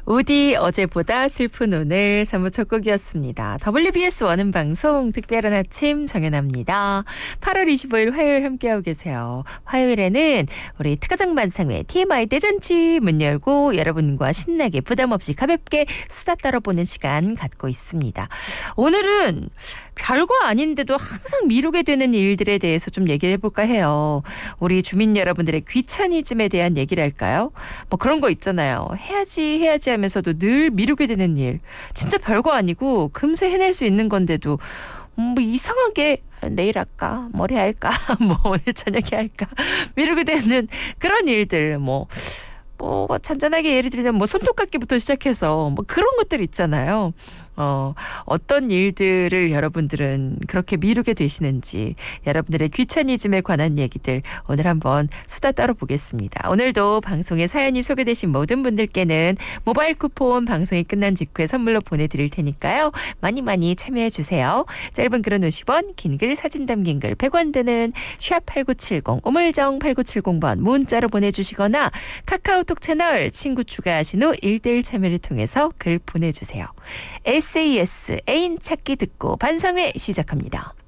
우디 어제보다 슬픈 오늘 3부 첫 곡이었습니다. WBS 원음 방송 특별한 아침 정연아입니다. 8월 25일 화요일 함께하고 계세요. 화요일에는 우리 특가장 만상회 TMI 대잔치 문 열고 여러분과 신나게 부담 없이 가볍게 수다 떨어보는 시간 갖고 있습니다. 오늘은 별거 아닌데도 항상 미루게 되는 일들에 대해서 좀 얘기를 해볼까 해요. 우리 주민 여러분들의 귀차니즘에 대한 얘기를 할까요? 뭐 그런 거 있잖아요. 해야지 하면서도 늘 미루게 되는 일. 진짜 별거 아니고 금세 해낼 수 있는 건데도 뭐 이상하게 내일 할까? 모레 할까? 뭐 오늘 저녁에 할까? 미루게 되는 그런 일들. 뭐 잔잔하게 예를 들면 뭐 손톱깎이부터 시작해서 뭐 그런 것들 있잖아요. 어떤 일들을 여러분들은 그렇게 미루게 되시는지 여러분들의 귀차니즘에 관한 얘기들 오늘 한번 수다 떨어보겠습니다. 오늘도 방송에 사연이 소개되신 모든 분들께는 모바일 쿠폰 방송이 끝난 직후에 선물로 보내드릴 테니까요. 많이 참여해 주세요. 짧은 글은 50원, 긴 글 사진 담긴 글 100원 드는 샵8970 우물정 8970번 문자로 보내주시거나 카카오톡 채널 친구 추가하신 후 1대1 참여를 통해서 글 보내주세요. SAS 애인 찾기 듣고 반상회 시작합니다.